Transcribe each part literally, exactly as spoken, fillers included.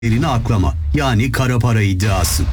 yerini aklama, yani kara para iddiası.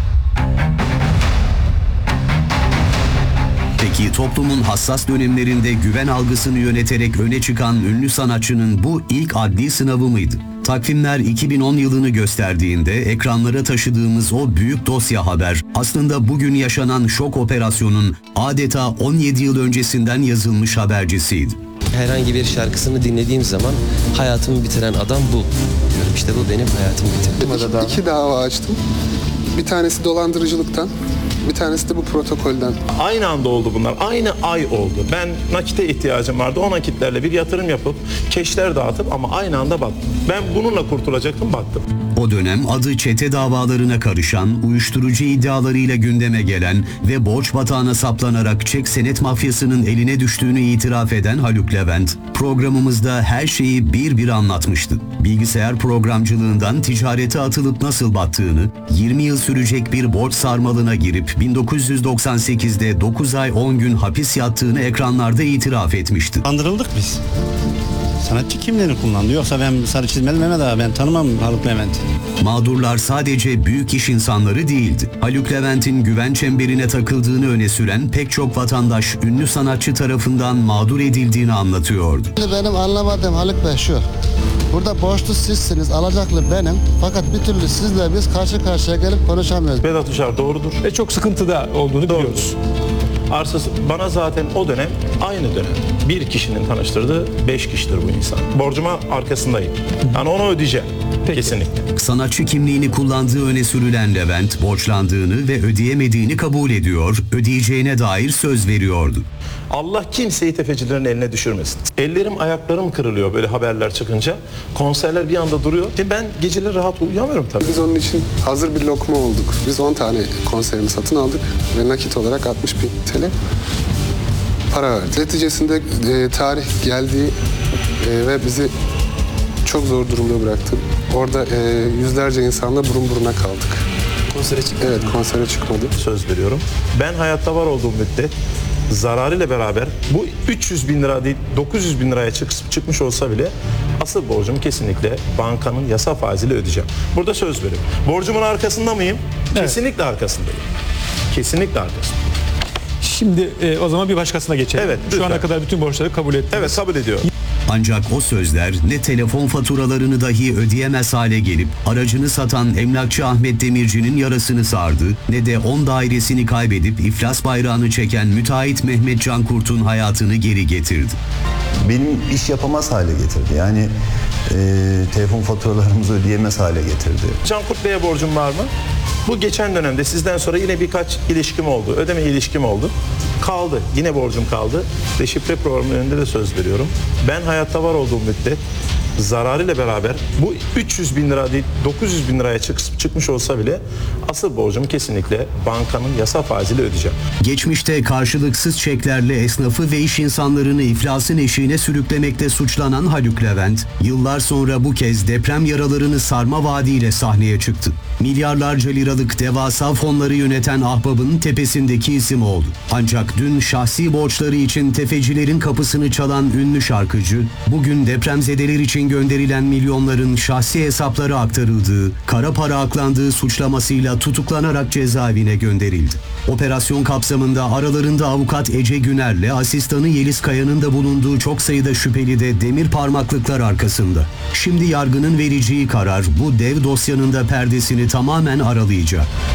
Peki toplumun hassas dönemlerinde güven algısını yöneterek öne çıkan ünlü sanatçının bu ilk adli sınavı mıydı? Takvimler iki bin on yılını gösterdiğinde ekranlara taşıdığımız o büyük dosya haber aslında bugün yaşanan şok operasyonun adeta on yedi yıl öncesinden yazılmış habercisiydi. Herhangi bir şarkısını dinlediğim zaman hayatımı bitiren adam bu. Diyorum işte bu benim hayatımı bitirdi. İki, iki dava açtım. Bir tanesi dolandırıcılıktan, bir tanesi de bu protokolden. Aynı anda oldu bunlar. Aynı ay oldu. Ben nakite ihtiyacım vardı. O nakitlerle bir yatırım yapıp keşler dağıtıp ama aynı anda battım. Ben bununla kurtulacaktım, battım. O dönem adı çete davalarına karışan, uyuşturucu iddialarıyla gündeme gelen ve borç batağına saplanarak çek senet mafyasının eline düştüğünü itiraf eden Haluk Levent, programımızda her şeyi bir bir anlatmıştı. Bilgisayar programcılığından ticarete atılıp nasıl battığını, yirmi yıl sürecek bir borç sarmalına girip bin dokuz yüz doksan sekizde dokuz ay on gün hapis yattığını ekranlarda itiraf etmişti. Kandırıldık biz. Sanatçı kimliğini kullandı. Yoksa ben sarı çizmeli Mehmet abi, ben tanımam Haluk Levent'i. Mağdurlar sadece büyük iş insanları değildi. Haluk Levent'in güven çemberine takıldığını öne süren pek çok vatandaş ünlü sanatçı tarafından mağdur edildiğini anlatıyordu. Benim anlamadığım Haluk Bey şu. Burada borçlu sizsiniz, alacaklı benim. Fakat bir türlü sizle biz karşı karşıya gelip konuşamıyoruz. Vedat Uçar doğrudur. Ve çok sıkıntıda olduğunu Doğrudur. biliyoruz. Arsası bana zaten o dönem aynı dönem. Bir kişinin tanıştırdığı beş kişidir bu insan. Borcuma arkasındayım. Yani onu ödeyeceğim. Peki. Kesinlikle. Sanatçı kimliğini kullandığı öne sürülen Levent, borçlandığını ve ödeyemediğini kabul ediyor, ödeyeceğine dair söz veriyordu. Allah kimseyi tefecilerin eline düşürmesin. Ellerim ayaklarım kırılıyor böyle haberler çıkınca. Konserler bir anda duruyor. E ben geceleri rahat uyuyamıyorum tabii. Biz onun için hazır bir lokma olduk. Biz on tane konserimi satın aldık ve nakit olarak altmış bin T L para verdik. Neticesinde e, tarih geldi e, ve bizi çok zor durumda bıraktı. Orada e, yüzlerce insanla burun buruna kaldık. Konsere çıktı. Evet, konsere çıkmadı. Söz veriyorum. Ben hayatta var olduğum müddet zararıyla beraber bu üç yüz bin lira değil dokuz yüz bin liraya çık, çıkmış olsa bile asıl borcumu kesinlikle bankanın yasa faiziyle ödeyeceğim. Burada söz veriyorum. Borcumun arkasında mıyım? Evet. Kesinlikle arkasındayım. Kesinlikle arkasındayım. Şimdi e, o zaman bir başkasına geçelim. Evet, Şu lütfen. ana kadar bütün borçları kabul ettiniz. Evet, kabul ediyorum. Ancak o sözler ne telefon faturalarını dahi ödeyemez hale gelip aracını satan emlakçı Ahmet Demirci'nin yarasını sardı, ne de on dairesini kaybedip iflas bayrağını çeken müteahhit Mehmet Cankurt'un hayatını geri getirdi. Benim iş yapamaz hale getirdi. Yani e, telefon faturalarımızı ödeyemez hale getirdi. Cankurt Bey'e borcum var mı? Bu geçen dönemde sizden sonra yine birkaç ilişkim oldu. Ödeme ilişkim oldu. Kaldı. Yine borcum kaldı. Deşifre programının önünde de söz veriyorum. Ben hayatta var olduğum müddet zararıyla beraber bu üç yüz bin lira değil dokuz yüz bin liraya çık, çıkmış olsa bile asıl borcumu kesinlikle bankanın yasa faiziyle ödeyeceğim. Geçmişte karşılıksız çeklerle esnafı ve iş insanlarını iflasın eşiğine sürüklemekte suçlanan Haluk Levent, yıllar sonra bu kez deprem yaralarını sarma vaadiyle sahneye çıktı. Milyarlarca liralık devasa fonları yöneten ahbabın tepesindeki isim oldu. Ancak dün şahsi borçları için tefecilerin kapısını çalan ünlü şarkıcı, bugün depremzedeler için gönderilen milyonların şahsi hesaplara aktarıldığı, kara para aklandığı suçlamasıyla tutuklanarak cezaevine gönderildi. Operasyon kapsamında aralarında avukat Ece Güner'le asistanı Yeliz Kaya'nın da bulunduğu çok sayıda şüpheli de demir parmaklıklar arkasında. Şimdi yargının vereceği karar bu dev dosyanın da perdesini tamamen aralayacak.